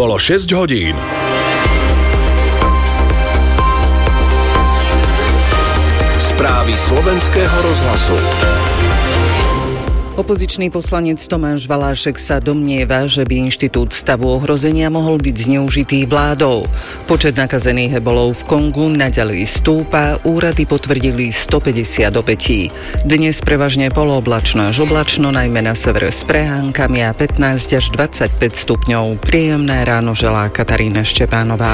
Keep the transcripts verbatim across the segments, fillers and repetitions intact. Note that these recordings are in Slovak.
Bolo šesť hodín. Správy slovenského rozhlasu. Opozičný poslanec Tomáš Valášek sa domnieva, že by inštitút stavu ohrozenia mohol byť zneužitý vládou. Počet nakazených ebolov v Kongu naďalej stúpa, úrady potvrdili stopäťdesiat obetí. Dnes prevažne polooblačno až oblačno, najmä na severe s prehánkami a pätnásť až dvadsaťpäť stupňov. Príjemné ráno želá Katarína Štepánová.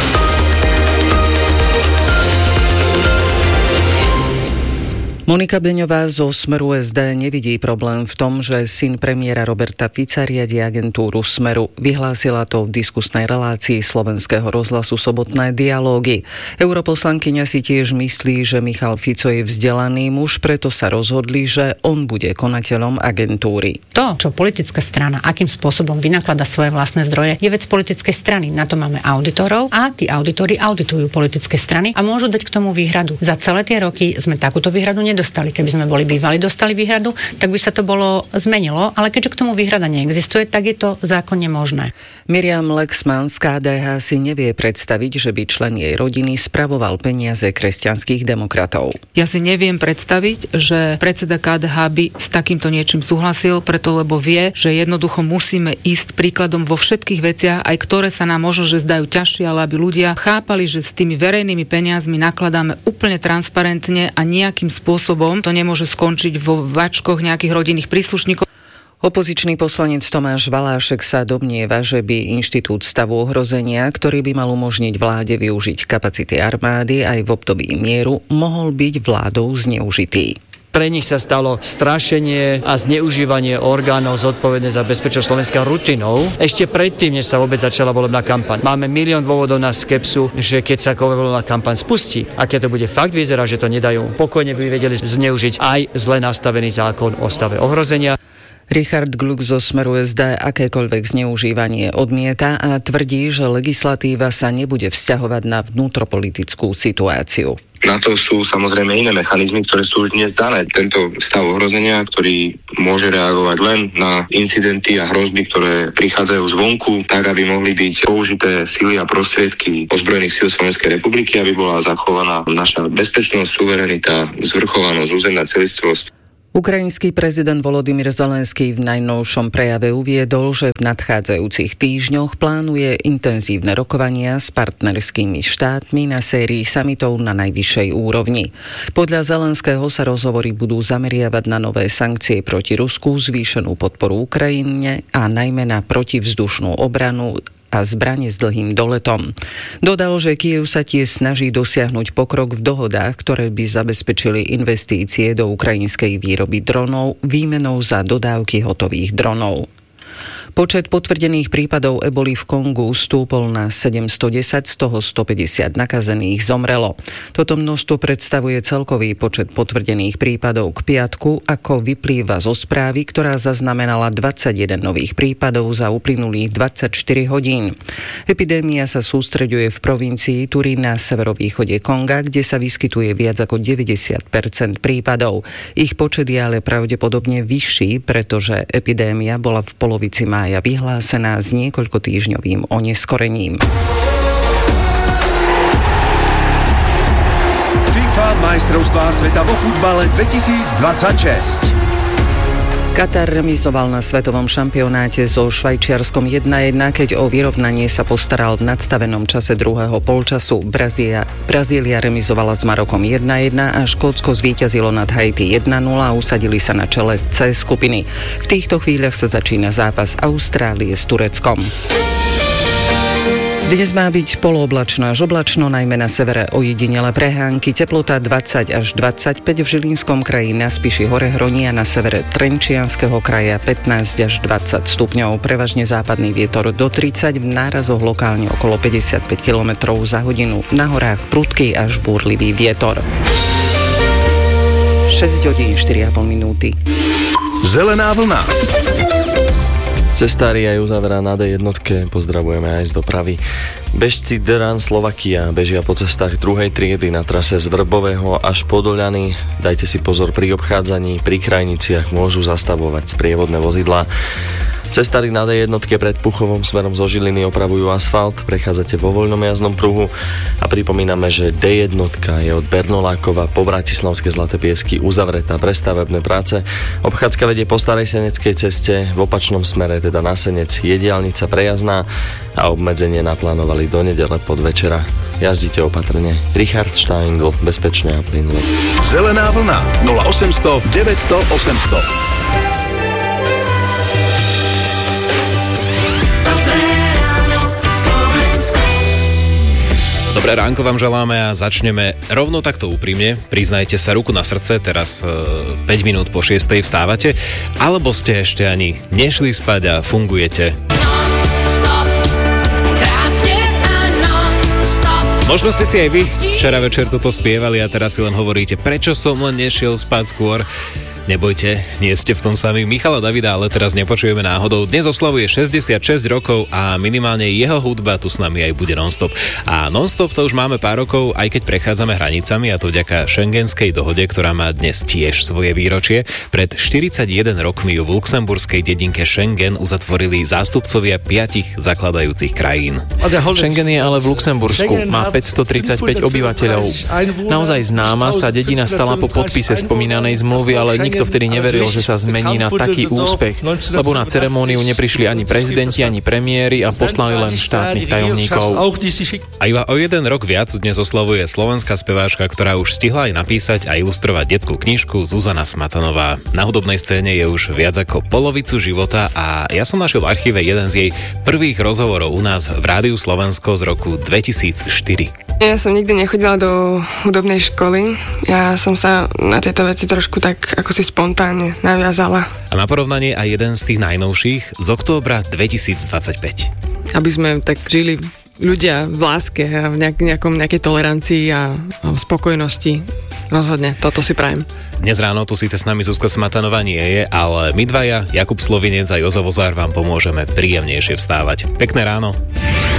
Monika Beňová zo Smeru es dé nevidí problém v tom, že syn premiéra Roberta Fica riadi agentúru Smeru. Vyhlásila to v diskusnej relácii Slovenského rozhlasu Sobotné dialógy. Europoslankyňa si tiež myslí, že Michal Fico je vzdelaný muž, preto sa rozhodli, že on bude konateľom agentúry. To, čo politická strana, akým spôsobom vynaklada svoje vlastné zdroje, je vec politickej strany. Na to máme auditorov a tí auditori auditujú politické strany a môžu dať k tomu výhradu. Za celé tie roky sme takúto výhradu nedostali. Dostali. Keby sme boli bývali, dostali výhradu, tak by sa to bolo zmenilo, ale keďže k tomu výhrada neexistuje, tak je to zákonne možné. Miriam Lexman z ká dé há si nevie predstaviť, že by člen jej rodiny spravoval peniaze kresťanských demokratov. Ja si neviem predstaviť, že predseda ká dé há by s takýmto niečím súhlasil, preto lebo vie, že jednoducho musíme ísť príkladom vo všetkých veciach, aj ktoré sa nám možno, že zdajú ťažšie, ale aby ľudia chápali, že s tými verejnými peniazmi nakladáme úplne transparentne a nejakým spôsobom to nemôže skončiť vo vačkoch nejakých rodinných príslušníkov. Opozičný poslanec Tomáš Valášek sa domnieva, že by inštitút stavu ohrozenia, ktorý by mal umožniť vláde využiť kapacity armády aj v období mieru, mohol byť vládou zneužitý. Pre nich sa stalo strašenie a zneužívanie orgánov zodpovedné za bezpečnosť Slovenska rutinou. Ešte predtým, než sa vôbec začala volebná kampaň. Máme milión dôvodov na skepsu, že keď sa volebná kampaň spustí, aké to bude fakt vyzerá, že to nedajú, pokojne by vedeli zneužiť aj zle nastavený zákon o stave ohrozenia. Richard Gluck zo Smeru es dé akékoľvek zneužívanie odmieta a tvrdí, že legislatíva sa nebude vzťahovať na vnútropolitickú situáciu. Na to sú samozrejme iné mechanizmy, ktoré sú už dnes dané. Tento stav ohrozenia, ktorý môže reagovať len na incidenty a hrozby, ktoré prichádzajú zvonku, tak aby mohli byť použité sily a prostriedky ozbrojených síl Slovenskej republiky, aby bola zachovaná naša bezpečnosť, suverenita, zvrchovanosť, územná celistvosť. Ukrajinský prezident Volodymyr Zelenský v najnovšom prejave uviedol, že v nadchádzajúcich týždňoch plánuje intenzívne rokovania s partnerskými štátmi na sérii samitov na najvyššej úrovni. Podľa Zelenského sa rozhovory budú zameriavať na nové sankcie proti Rusku, zvýšenú podporu Ukrajine a najmä na protivzdušnú obranu a zbrane s dlhým doletom. Dodal, že Kyjev sa tiež snaží dosiahnuť pokrok v dohodách, ktoré by zabezpečili investície do ukrajinskej výroby dronov výmenou za dodávky hotových dronov. Počet potvrdených prípadov eboli v Kongu stúpol na sedemstodesať, z toho stopäťdesiat nakazených zomrelo. Toto množstvo predstavuje celkový počet potvrdených prípadov k piatku, ako vyplýva zo správy, ktorá zaznamenala dvadsaťjeden nových prípadov za uplynulých dvadsaťštyri hodín. Epidémia sa sústreďuje v provincii Turi na severovýchode Konga, kde sa vyskytuje viac ako deväťdesiat percent prípadov. Ich počet je ale pravdepodobne vyšší, pretože epidémia bola v polovici mája vyhlásená s niekoľkotýždňovým oneskorením. FIFA majstrovstvá sveta vo futbale dvetisícdvadsaťšesť. Katar remizoval na svetovom šampionáte so Švajčiarskom jedna jedna, keď o vyrovnanie sa postaral v nadstavenom čase druhého polčasu. Brazília, Brazília remizovala s Marokom jedna jedna a Škótsko zvíťazilo nad Haiti jedna nula a usadili sa na čele C skupiny. V týchto chvíľach sa začína zápas Austrálie s Tureckom. Dnes má byť polooblačno až oblačno, najmä na severe ojedinele prehánky, teplota dvadsať až dvadsaťpäť, v Žilinskom kraji na Spiši hore Hroní a na severe Trenčianskeho kraja pätnásť až dvadsať stupňov, prevažne západný vietor do tridsať, v nárazoch lokálne okolo päťdesiatpäť kilometrov za hodinu, na horách prudký až búrlivý vietor. šesť hodín štyri a pol minúty. Zelená vlna. Cestári aj uzaverá na dé jednotke, pozdravujeme aj z dopravy. Bežci Deran Slovakia bežia po cestách druhej triedy na trase z Vrbového až po Doľany. Dajte si pozor pri obchádzaní, pri krajniciach môžu zastavovať sprievodné vozidlá. Cestári na dé jednotke pred Puchovom smerom zo Žiliny opravujú asfalt, prechádzate vo voľnom jazdnom pruhu a pripomíname, že dé jednotka je od Bernolákova po Bratislavské Zlaté Piesky uzavretá pre stavebné práce. Obchádzka vedie po starej seneckej ceste, v opačnom smere teda na Senec je diaľnica prejazdná a obmedzenie naplánovali do nedele pod večera. Jazdite opatrne. Richard Steingl, bezpečne a plynulo. Zelená vlna nula osemsto deväťsto osemsto. Dobré ránko vám želáme a začneme rovno takto úprimne. Priznajte sa, ruku na srdce, teraz e, päť minút po šiestej vstávate, alebo ste ešte ani nešli spať a fungujete. Možno ste si aj vy včera večer toto spievali a teraz si len hovoríte, prečo som len nešiel spať skôr. Nebojte, nie ste v tom sami. Michala Davida ale teraz nepočujeme náhodou. Dnes oslavuje šesťdesiatšesť rokov a minimálne jeho hudba tu s nami aj bude non-stop. A non-stop to už máme pár rokov, aj keď prechádzame hranicami, a to vďaka Schengenskej dohode, ktorá má dnes tiež svoje výročie. Pred štyridsaťjeden rokmi ju v luxemburskej dedinke Schengen uzatvorili zástupcovia piatich zakladajúcich krajín. Schengen je ale v Luxembursku, má päťstotridsaťpäť obyvateľov. Naozaj známa sa dedina stala po podpise spomínanej zmluvy, ale nikto vtedy neveril, že sa zmení na taký úspech, lebo na ceremóniu neprišli ani prezidenti, ani premiéri a poslali len štátnych tajomníkov. A iba o jeden rok viac dnes oslavuje slovenská speváčka, ktorá už stihla aj napísať a ilustrovať detskú knižku, Zuzana Smatanová. Na hudobnej scéne je už viac ako polovicu života a ja som našiel v archíve jeden z jej prvých rozhovorov u nás v Rádiu Slovensko z roku dvetisícštyri. Ja som nikdy nechodila do hudobnej školy. Ja som sa na tieto veci trošku tak ako si spontánne naviazala. A na porovnanie aj jeden z tých najnovších z októbra dvetisícdvadsaťpäť. Aby sme tak žili ľudia v láske a v nejak, nejakom, nejakej tolerancii a, a v spokojnosti. Rozhodne, toto si prajem. Dnes ráno tu síce s nami Zuzka Smatanová nie je, ale my dvaja, Jakub Slovinec a Jozef Ozár, vám pomôžeme príjemnejšie vstávať. Pekné ráno.